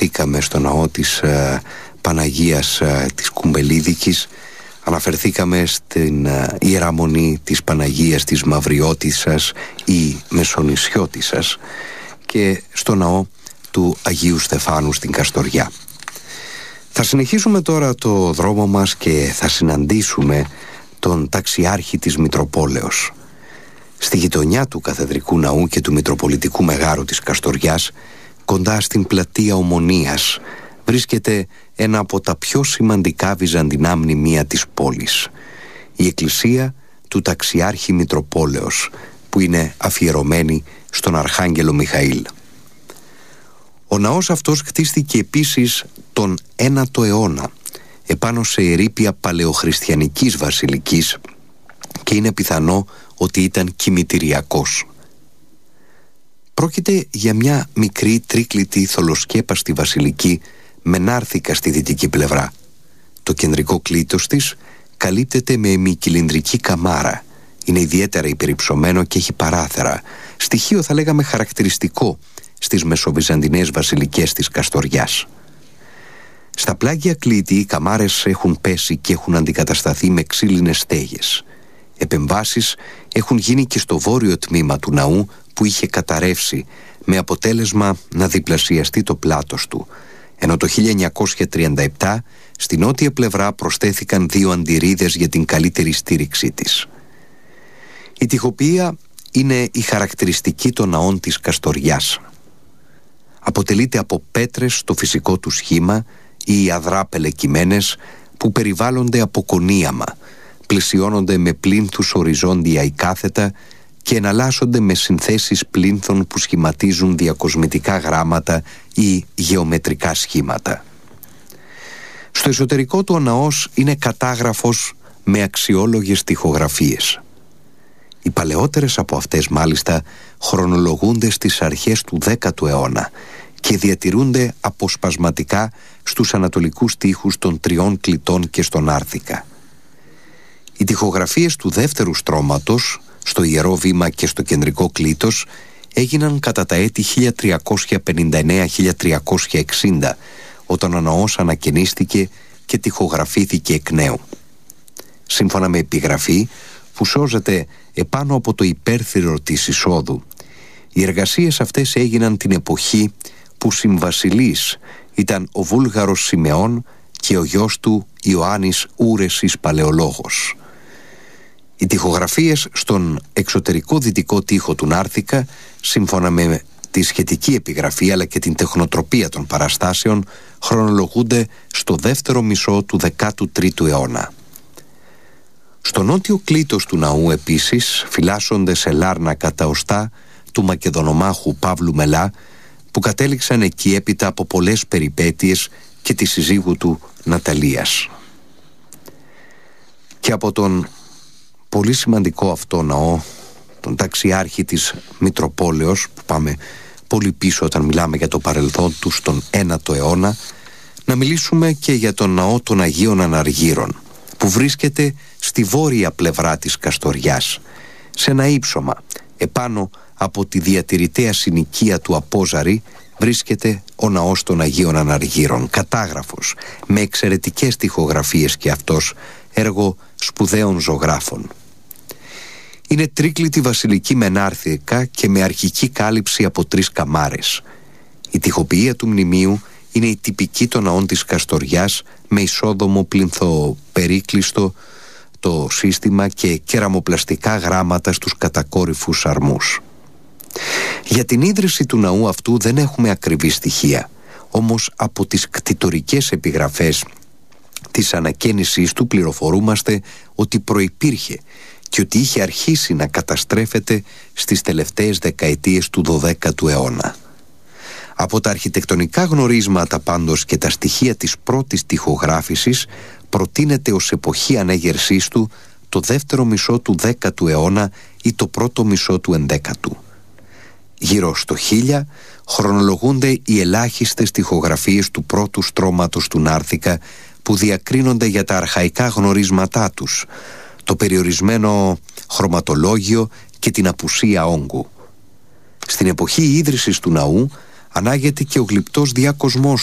αναφερθήκαμε στο ναό της Παναγίας της Κουμπελίδικης, αναφερθήκαμε στην Ιερά Μονή της Παναγίας της Μαυριώτισσας ή Μεσονησιώτισσας και στο ναό του Αγίου Στεφάνου στην Καστοριά. Θα συνεχίσουμε τώρα το δρόμο μας και θα συναντήσουμε τον ταξιάρχη της Μητροπόλεως. Στη γειτονιά του Καθεδρικού Ναού και του Μητροπολιτικού Μεγάρου της Καστοριάς, κοντά στην πλατεία Ομονίας, βρίσκεται ένα από τα πιο σημαντικά βυζαντινά μνημεία της πόλης, η εκκλησία του Ταξιάρχη Μητροπόλεως, που είναι αφιερωμένη στον Αρχάγγελο Μιχαήλ. Ο ναός αυτός χτίστηκε επίσης τον 9ο αιώνα επάνω σε ερείπια παλαιοχριστιανικής βασιλικής και είναι πιθανό ότι ήταν κημητηριακός. Πρόκειται για μια μικρή τρίκλητη θολοσκέπαστη βασιλική με νάρθηκα στη δυτική πλευρά. Το κεντρικό κλήτος της καλύπτεται με ημικυλινδρική καμάρα. Είναι ιδιαίτερα υπερυψωμένο και έχει παράθυρα, στοιχείο θα λέγαμε χαρακτηριστικό στις μεσοβυζαντινές βασιλικές της Καστοριάς. Στα πλάγια κλίτη οι καμάρες έχουν πέσει και έχουν αντικατασταθεί με ξύλινες στέγες. Επεμβάσεις έχουν γίνει και στο βόρειο τμήμα του ναού που είχε καταρρεύσει, με αποτέλεσμα να διπλασιαστεί το πλάτος του, ενώ το 1937 στη νότια πλευρά προσθέθηκαν 2 αντιρρίδες για την καλύτερη στήριξή της. Η τοιχοποιία είναι η χαρακτηριστική των ναών της Καστοριάς. Αποτελείται από πέτρες στο φυσικό του σχήμα ή αδρά πελεκυμένες που περιβάλλονται από κονίαμα, πλαισιώνονται με πλίνθους οριζόντια ή κάθετα και εναλλάσσονται με συνθέσεις πλίνθων που σχηματίζουν διακοσμητικά γράμματα ή γεωμετρικά σχήματα. Στο εσωτερικό του ο ναός είναι κατάγραφος με αξιόλογες τοιχογραφίες. Οι παλαιότερες από αυτές μάλιστα χρονολογούνται στις αρχές του 10ου αιώνα και διατηρούνται αποσπασματικά στους ανατολικούς τοίχους των 3 κλητών και στον Άρθηκα. Οι τοιχογραφίες του δεύτερου στρώματος, στο Ιερό Βήμα και στο κεντρικό κλήτος, έγιναν κατά τα έτη 1359-1360, όταν ο ναός ανακαινίστηκε και τοιχογραφήθηκε εκ νέου. Σύμφωνα με επιγραφή που σώζεται επάνω από το υπέρθυρο της εισόδου, οι εργασίες αυτές έγιναν την εποχή που συμβασιλής ήταν ο Βούλγαρος Σιμεών και ο γιος του Ιωάννης Ούρεσης Παλαιολόγος. Οι τοιχογραφίες στον εξωτερικό δυτικό τοίχο του Νάρθηκα, σύμφωνα με τη σχετική επιγραφή αλλά και την τεχνοτροπία των παραστάσεων, χρονολογούνται στο δεύτερο μισό του 13ου αιώνα. Στο νότιο κλήτος του ναού επίσης φυλάσσονται σε λάρνακα τα οστά του Μακεδονομάχου Παύλου Μελά, που κατέληξαν εκεί έπειτα από πολλές περιπέτειες και τη συζύγου του Ναταλίας. Και από τον πολύ σημαντικό αυτό ναό, τον Ταξιάρχη της Μητροπόλεως, που πάμε πολύ πίσω όταν μιλάμε για το παρελθόν του στον 9ο αιώνα, να μιλήσουμε και για τον ναό των Αγίων Αναργύρων, που βρίσκεται στη βόρεια πλευρά της Καστοριάς, σε ένα ύψωμα επάνω από τη διατηρητέα συνοικία του Απόζαρη. Βρίσκεται ο ναός των Αγίων Αναργύρων, κατάγραφος με εξαιρετικές τοιχογραφίες και αυτός, έργο σπουδαίων ζωγράφων. Είναι τρίκλητη βασιλική με νάρθηκα και με αρχική κάλυψη από 3 καμάρες. Η τοιχοποιία του μνημείου είναι η τυπική των ναών της Καστοριάς, με ισόδομο πλινθοπερίκλειστο το σύστημα και κεραμοπλαστικά γράμματα στους κατακόρυφους αρμούς. Για την ίδρυση του ναού αυτού δεν έχουμε ακριβή στοιχεία, όμως από τις κτητορικές επιγραφές της ανακαίνισής του πληροφορούμαστε ότι προϋπήρχε και ότι είχε αρχίσει να καταστρέφεται στις τελευταίες δεκαετίες του 12ου αιώνα. Από τα αρχιτεκτονικά γνωρίσματα πάντως και τα στοιχεία της πρώτης τοιχογράφησης προτείνεται ως εποχή ανέγερσής του το δεύτερο μισό του 10ου αιώνα ή το πρώτο μισό του 11ου. Γύρω στο 1000 χρονολογούνται οι ελάχιστες τοιχογραφίες του πρώτου στρώματος του Νάρθηκα, που διακρίνονται για τα αρχαϊκά γνωρίσματά τους, το περιορισμένο χρωματολόγιο και την απουσία όγκου. Στην εποχή ίδρυσης του ναού ανάγεται και ο γλυπτός διακοσμός